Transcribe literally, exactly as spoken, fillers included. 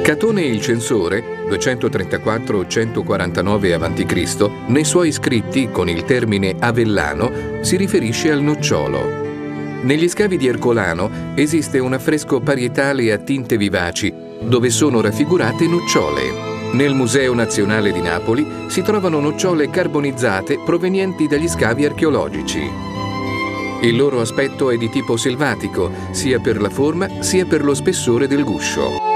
Catone il censore, duecentotrentaquattro centoquarantanove avanti Cristo, nei suoi scritti con il termine avellano si riferisce al nocciolo. Negli scavi di Ercolano esiste un affresco parietale a tinte vivaci dove sono raffigurate nocciole. Nel Museo Nazionale di Napoli si trovano nocciole carbonizzate provenienti dagli scavi archeologici. Il loro aspetto è di tipo selvatico, sia per la forma sia per lo spessore del guscio.